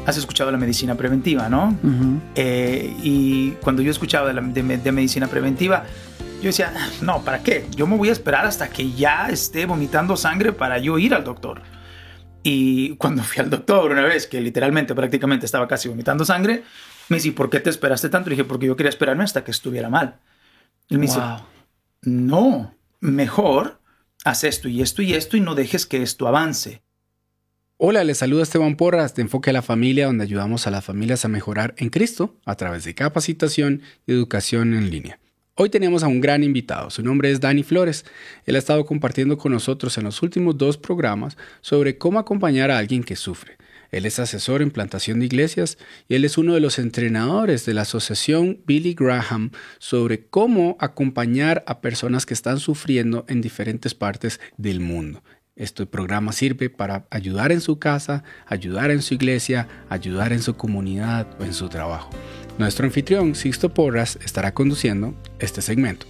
has escuchado la medicina preventiva, ¿no? Ujú. Y cuando yo escuchaba de medicina preventiva, yo decía, no, ¿para qué? Yo me voy a esperar hasta que ya esté vomitando sangre para yo ir al doctor. Y cuando fui al doctor una vez, que literalmente, prácticamente estaba casi vomitando sangre, me dice, ¿por qué te esperaste tanto? Le dije, porque yo quería esperarme hasta que estuviera mal. Y me dice, no, mejor haz esto y esto y esto y no dejes que esto avance. Hola, les saluda Esteban Porras de Enfoque a la Familia, donde ayudamos a las familias a mejorar en Cristo a través de capacitación y educación en línea. Hoy tenemos a un gran invitado, su nombre es Dani Flores. Él ha estado compartiendo con nosotros en los últimos 2 programas sobre cómo acompañar a alguien que sufre. Él es asesor en plantación de iglesias y él es uno de los entrenadores de la asociación Billy Graham sobre cómo acompañar a personas que están sufriendo en diferentes partes del mundo. Este programa sirve para ayudar en su casa, ayudar en su iglesia, ayudar en su comunidad o en su trabajo. Nuestro anfitrión, Sixto Porras, estará conduciendo este segmento.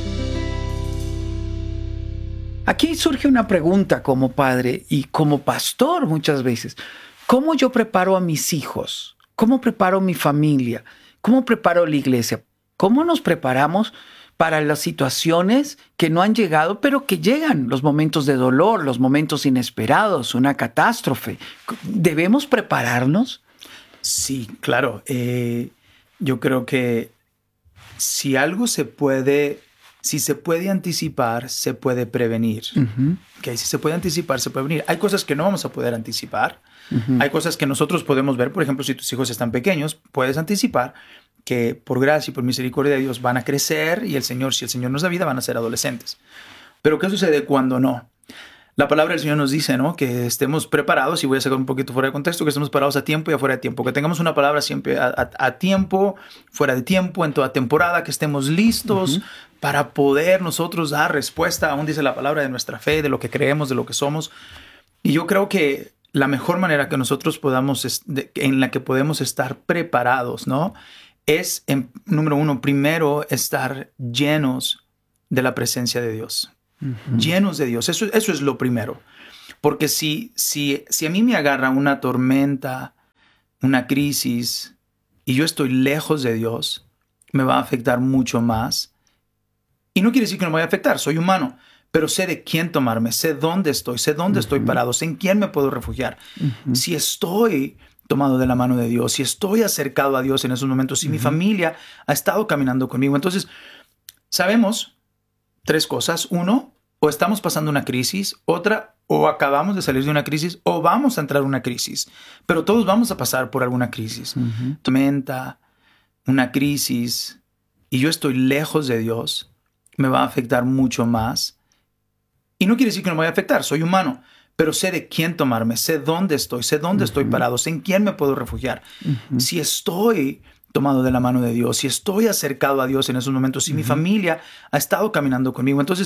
Aquí surge una pregunta como padre y como pastor muchas veces. ¿Cómo yo preparo a mis hijos? ¿Cómo preparo mi familia? ¿Cómo preparo la iglesia? ¿Cómo nos preparamos para las situaciones que no han llegado, pero que llegan? Los momentos de dolor, los momentos inesperados, una catástrofe. ¿Debemos prepararnos? Sí, claro. Yo creo que si algo si se puede anticipar, se puede prevenir. Uh-huh. Okay, si se puede anticipar, se puede prevenir. Hay cosas que no vamos a poder anticipar. Uh-huh. Hay cosas que nosotros podemos ver. Por ejemplo, si tus hijos están pequeños, puedes anticipar que por gracia y por misericordia de Dios van a crecer y si el Señor nos da vida, van a ser adolescentes. Pero ¿qué sucede cuando no? La palabra del Señor nos dice, ¿no?, que estemos preparados, y voy a sacar un poquito fuera de contexto, que estemos preparados a tiempo y afuera de tiempo, que tengamos una palabra siempre a tiempo, fuera de tiempo, en toda temporada, que estemos listos uh-huh. para poder nosotros dar respuesta, aún dice la palabra, de nuestra fe, de lo que creemos, de lo que somos. Y yo creo que la mejor manera que nosotros en la que podemos estar preparados, ¿no?, es, número 1, primero estar llenos de la presencia de Dios. Uh-huh. Llenos de Dios. Eso es lo primero. Porque si a mí me agarra una tormenta, una crisis, y yo estoy lejos de Dios, me va a afectar mucho más. Y no quiere decir que no me vaya a afectar, soy humano, pero sé de quién tomarme, sé dónde estoy parado, sé en quién me puedo refugiar. Uh-huh. Si estoy tomado de la mano de Dios, si estoy acercado a Dios en esos momentos, si mi familia ha estado caminando conmigo. Entonces, sabemos 3 cosas. 1, o estamos pasando una crisis. Otra, o acabamos de salir de una crisis, o vamos a entrar en una crisis. Pero todos vamos a pasar por alguna crisis. Uh-huh. Tormenta, una crisis, y yo estoy lejos de Dios, me va a afectar mucho más. Y no quiere decir que no me vaya a afectar, soy humano, pero sé de quién tomarme, sé dónde estoy parado, sé en quién me puedo refugiar. Uh-huh. Si estoy tomado de la mano de Dios, si estoy acercado a Dios en esos momentos, si mi familia ha estado caminando conmigo. Entonces,